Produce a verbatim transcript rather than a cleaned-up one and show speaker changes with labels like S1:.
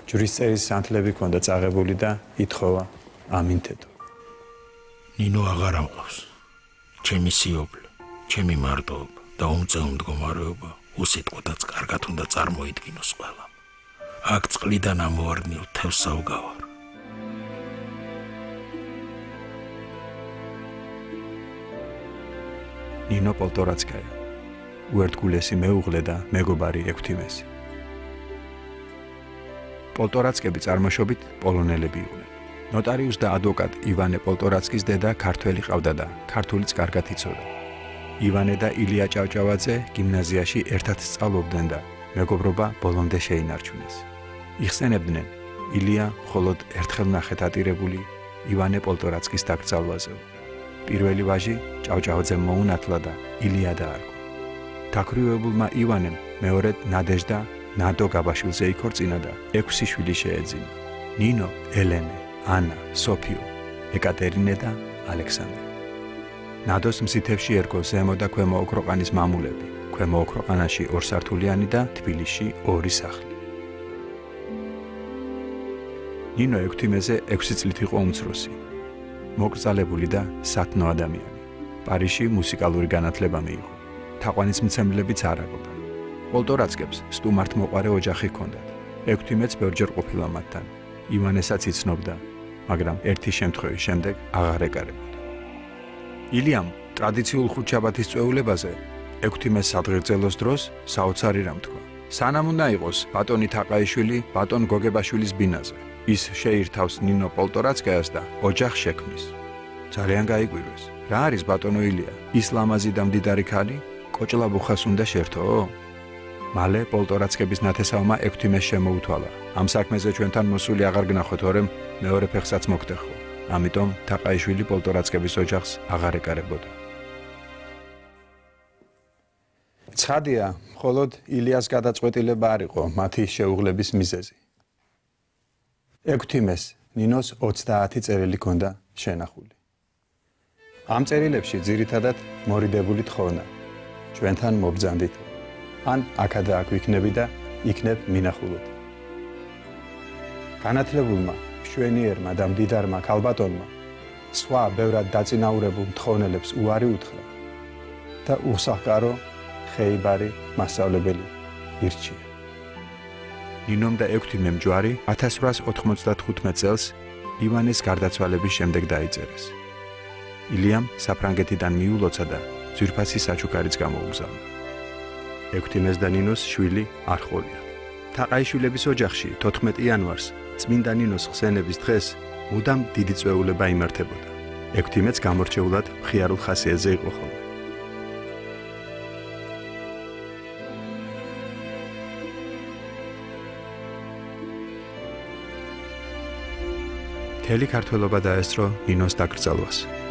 S1: ჯვრის წერის სანთლები ჰქონდა წაღებული და ითხოვა ამინთეთო.
S2: ნინო აღარ ამყავს. ჩემი სიობლე, ჩემი მარტოობა და უმწეო მდგომარეობა უსიტყვოდაც კარგად უნდა წარმოიდგინოს ყველამ. აქ წყლიდან ამოვარდნილ თევზს ავგავარ.
S1: ნინო პოლტორაცკაია, უერთგულესი მეუღლე და მეგობარი ექვთიმესი. პოლტორაცკები წარმოშობით პოლონელები იყვნენ. ნოტარიუს და ადვოკატ ივანე პოლტორაცკის დედა ქართველი ყავდა და ქართულიც კარგად იცოდა. ივანე და ილია ჭავჭავაძე გიმნაზიაში ერთად სწავლობდნენ და მეგობრობა ბოლომდე შეინარჩუნეს. იხსენებდნენ ილია მხოლოდ ერთხელ ნახეთ ატირებული ივანე პოლტორაცკის დაკრძალვაზეო. პირველი ვაჟი ჭავჭავაძემ მოუნათლა და ილია დაარქვა. დაქვრივებულმა ივანემ მეორედ ნადეჟდა ნადო გაბაშვილზე იქორწინა და ექვსი შვილი შეეძინა. ნინო, ელენე, ანა, სოფიო, ეკატერინე და ალექსანდრე. ნადოს მზითებში ერგო ზემო და ქვემო ოქროყანის მამულები, ქვემო ოქროყანაში ორსართულიანი და თბილისში ორი სახლი. ნინო ექვთიმეზე ექვსი წლით იყო უმცროსი. მოკრძალებული და სათნო ადამიანი. პარიზში მუსიკალური განათლება მიიღო. თაყვანისმცემლებიც არ აღვდა. პოლტორაცკებს სტუმართმოყვარე ოჯახი ჰქონდათ. ექვთიმეც ბევრჯერ ყოფილა მათთან. ივანესაც იცნობდა, მაგრამ ერთი შემთხვევის შემდეგ აღარ ეკარებოდა. ილიამ ტრადიციულ ხუთშაბათის წვეულებაზე ექვთიმეს სადღეგრძელოს დროს საოცარი რამ თქვა. სანამ უნდა იყოს ბატონი თაყაიშვილი ბატონ გოგებაშვილის ბინაზე. ის შეირთავს ნინო პოლტორაცკაიას და ოჯახს შექმნის. ძალიან გაიკვირვეს. რა არის ბატონო ილია? ის ლამაზი და მდიდარი ქალი? კოჭლაბუხას უნდა შერთო? მალე პოლტორაცკების ნათესავმა ექვთიმეს შემოუთვალა. ამ საქმეზე ჩვენთან მოსული აღარ გნახოთ, თორემ მეორე ფეხსაც მოგტეხო. ამიტომ თაყაიშვილი პოლტორაცკების ოჯახს აღარ ეკარებოდა. ცხადია, მხოლოდ ილიას გადაწყვეტილება არ იყო მათი შეუღლების მიზეზი. ექვთიმეს ნინოს ოცდაათი წერილი ჰქონდა შენახული. ამ წერილებში ძირითადად მორიდებული თხოვნა. ჩვენთან მობრძანდით. ან აქა და აქ ვიქნები და იქნებ მინახულობ. განათლებულმა, მშვენიერმა და მდიდარმა ქალბატონმა სხვა ბევრად დაწინაურებულ მთხოვნელებს უარი უთხრა და უსახკარო ხეიბარი მასწავლებელი ირჩია. ნინომ და ექვთიმემ ჯვარი ათას რვაას ოთხმოცდათხუთმეტ წელს ივანეს გარდაცვალების შემდეგ დაიწერეს. ილიამ საფრანგეთიდან მიულოცა და ძვირფასი საჩუქარიც გამოუგზავნა. ექვთიმეს და ნინოს შვილი არ ჰყოლიათ. თაყაიშვილების ოჯახში თოთხმეტი იანვარს წმინდა ნინოს ხსენების დღეს მუდამ დიდი წვეულება იმართებოდა. ექვთიმეც გამორჩეულად მხიარულ ხასიათზე იყო ხოლმე. მთელი ქართველობა დაესწრო ნინოს დაკრძალვას.